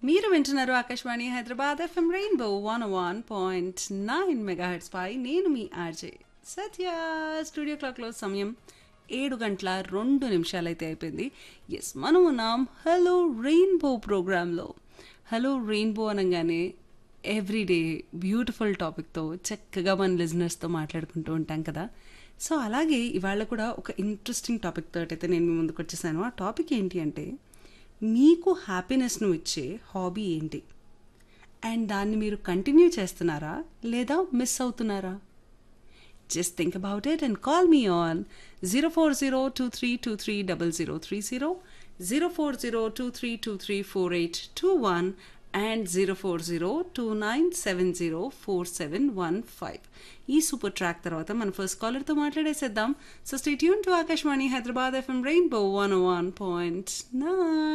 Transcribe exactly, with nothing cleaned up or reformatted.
మీరు వింటున్నారు Akashvani Hyderabad FM rainbow one one point nine megahertz పై నేను మీ ఆర్జే సత్య. స్టూడియో క్లాక్లో సమయం ఏడు గంటల రెండు నిమిషాలైతే అయిపోయింది. ఎస్, మనం ఉన్నాం హలో రెయిన్బో ప్రోగ్రాంలో. హలో రెయిన్బో అనగానే ఎవ్రీడే బ్యూటిఫుల్ టాపిక్తో చక్కగా మన లిజనర్స్తో మాట్లాడుకుంటూ ఉంటాం కదా. సో అలాగే ఇవాళ కూడా ఒక ఇంట్రెస్టింగ్ టాపిక్ తోటి అయితే నేను మీ ముందుకు వచ్చేసాను. ఆ టాపిక్ ఏంటి అంటే, మీకు హ్యాపీనెస్ను ఇచ్చే హాబీ ఏంటి, అండ్ దాన్ని మీరు కంటిన్యూ చేస్తున్నారా లేదా మిస్ అవుతున్నారా? Just think about it and call me on zero four zero two three two three double zero three zero, zero four zero two three two three four eight two one and zero four zero two nine seven zero four seven one five. ఈ super track తర్వాత మన first కాలర్తో మాట్లాడేసేద్దాం. So stay tune to Akashvani Hyderabad FM rainbow one one point nine.